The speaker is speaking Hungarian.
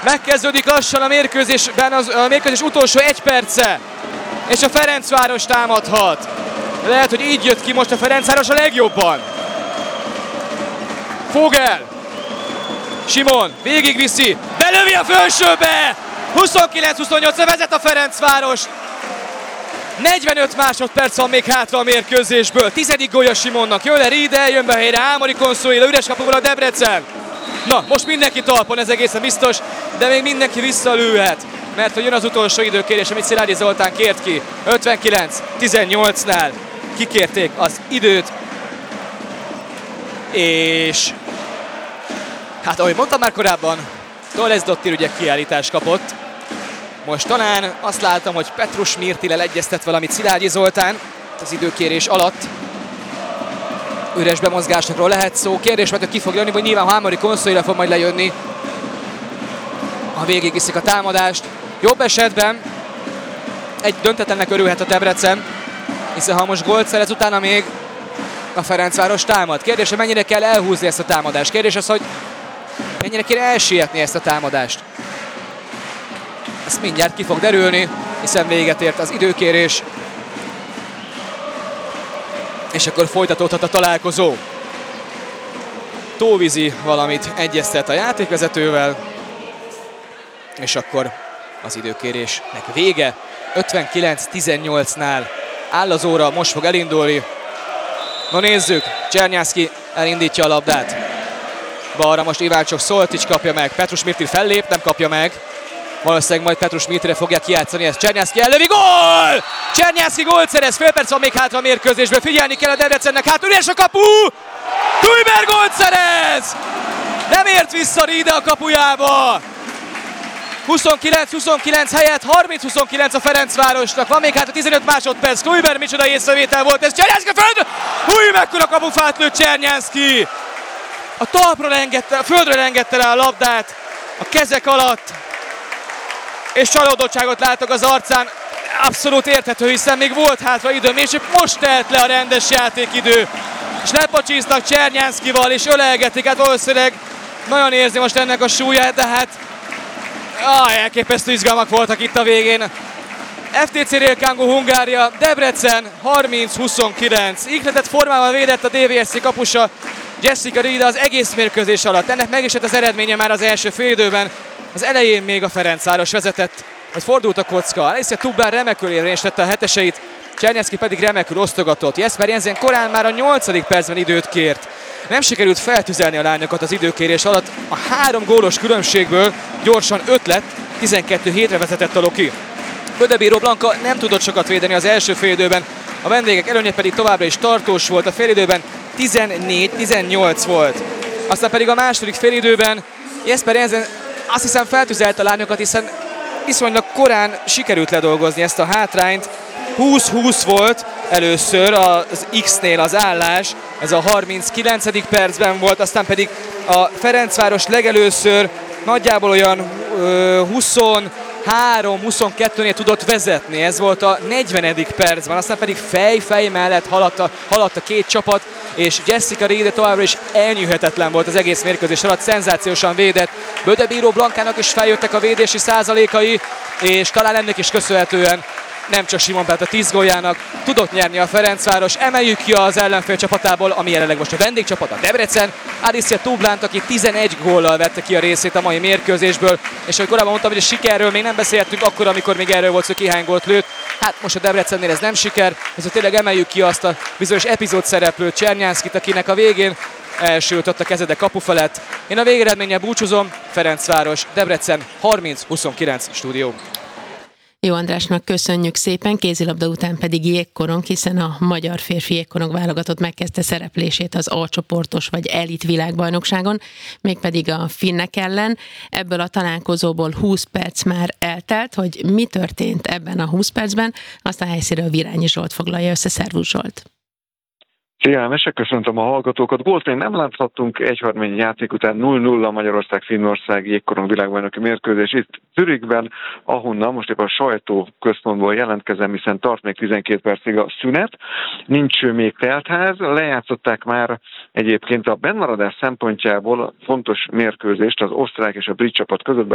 Megkezdődik lassan a mérkőzésben a mérkőzés utolsó 1 perce. És a Ferencváros támadhat. Lehet, hogy így jött ki most a Ferencváros a legjobban. Vogel. Simon végigviszi. Belövi a felsőbe. 29-28, vezet a Ferencváros. 45 másodperc van még hátra a mérkőzésből. 10. gólja Simonnak. Jön le Riedel, jön be a helyre Ámori Consuelo, üres kapuval a Debrecen. Na, most mindenki talpon, ez egészen biztos, de még mindenki visszalőhet. Mert hogy jön az utolsó időkérés, amit Szilágyi Zoltán kért ki. 59-18-nál kikérték az időt. És hát ahogy mondtam már korábban, Dolez Dottir ugye kiállítást kapott. Most talán azt látom, hogy Petrus Mirtillel egyeztet valamit Szilágyi Zoltán az időkérés alatt. Üres bemozgásokról lehet szó. Kérdés, mert ki fog jönni, vagy nyilván Ámori Consuelo fog majd lejönni, ha végigviszik a támadást. Jobb esetben egy döntetlennek örülhet a Debrecen, hiszen ha most gólt szerez, utána még a Ferencváros támad. Kérdés, hogy mennyire kell elhúzni ezt a támadást. Kérdés az, hogy mennyire kéne elsietni ezt a támadást. Ez mindjárt ki fog derülni, hiszen véget ért az időkérés. És akkor folytatódhat a találkozó. Tóvizi valamit egyeztet a játékvezetővel, és akkor az időkérésnek vége. 59-18-nál áll az óra, most fog elindulni. No nézzük, Csernyánszky elindítja a labdát. Balra most Ivácsok Szoltics kapja meg, Petrus Mirtil fellép, nem kapja meg. Valószínűleg majd Petrus Mirtire fogják kijátszani ezt. Csernyánszky ellövi, gól! Csernyánszky gólt szerez, fél perc van még hátra a mérkőzésből. Figyelni kell a Debrecennek, hát üres a kapu! Kujber gólt szerez! Nem ért vissza Riedel a kapujába! 29-29 helyett 30-29 a Ferencvárosnak. Van még hát a 15 másodperc. Kujber micsoda észrevétel volt ez. Csernyánszky földre! Húj, mekkora kapufát lőtt Csernyánszky! A talpra engedte, a földre engedte rá a labdát a kezek alatt. És csalódottságot látok az arcán. Abszolút érthető, hiszen még volt hátra időm, és most telt le a rendes játékidő. És lepacsíznak Csernyánszkyval, és ölelgetik. Hát valószínűleg nagyon érzi most ennek a súlyát, de hát elképesztő izgalmak voltak itt a végén. FTC Rélkángo Hungária, Debrecen 30-29. Ihletett formában védett a DVSC kapusa Jessica Riedel az egész mérkőzés alatt. Ennek meg is lett az eredménye már az első félidőben. Az elején még a Ferencváros vezetett, hogy fordult a kocka. Alicia Tubán remekül érvényesítette a heteseit, Csernyánszky pedig remekül osztogatott. Jesper Jensen korán már a 8. percben időt kért. Nem sikerült feltüzelni a lányokat az időkérés alatt. A 3 gólos különbségből gyorsan 5 lett, 12-7-re vezetett a Loki. Gödebíró Blanka nem tudott sokat védeni az első félidőben, a vendégek előnye pedig továbbra is tartós volt, a félidőben 14-18 volt. Aztán pedig a második félidőben Jesper Jensen azt hiszem feltüzelt a lányokat, hiszen viszonylag korán sikerült ledolgozni ezt a hátrányt. 20-20 volt először az X-nél az állás, ez a 39. percben volt, aztán pedig a Ferencváros legelőször nagyjából olyan 23-22-nél tudott vezetni, ez volt a 40. percben, aztán pedig fej mellett haladt a két csapat, és Jessica Riedel továbbra is elnyűhetetlen volt az egész mérkőzés alatt, szenzációsan védett. Gödebíró Blankának is feljöttek a védési százalékai, és talán ennek is köszönhetően nem csak Simon Pát a 10 góljának tudott nyerni a Ferencváros. Emeljük ki az ellenfél csapatából, ami jelenleg most a vendégcsapat, a Debrecen. Alicia Tublánt, aki 11 góllal vette ki a részét a mai mérkőzésből, és ahogy korábban mondtam, hogy a sikerről még nem beszéltünk akkor, amikor még erről volt szó, ki hány gólt lőtt. Hát most a Debrecennél ez nem siker, ezért tényleg emeljük ki azt a bizonyos epizód szereplőt, Csernyánszkyt, akinek a végén elsült ott a kezede kapu felett. Én a végeredménnyel búcsúzom, Ferencváros, Debrecen 30-29 stúdió. Jó Andrásnak köszönjük szépen, kézilabda után pedig jégkorong, hiszen a magyar férfi jégkorong válogatott megkezdte szereplését az A csoportos vagy elit világbajnokságon, mégpedig a finnek ellen. Ebből a találkozóból 20 perc már eltelt, hogy mi történt ebben a 20 percben, azt a helyszínről Virányi Zsolt foglalja össze. Szervusz Zsolt! Szia, Mese, köszöntöm a hallgatókat. Gólt még nem láthattunk, 1/3 játék után 0-0 Magyarország-Finnország jégkorong világbajnoki mérkőzés itt Zürichben, ahonnan most éppen a sajtóközpontból jelentkezem, hiszen tart még 12 percig a szünet. Nincs még teltház, lejátszották már egyébként a bennmaradás szempontjából fontos mérkőzést az osztrák és a brit csapat között.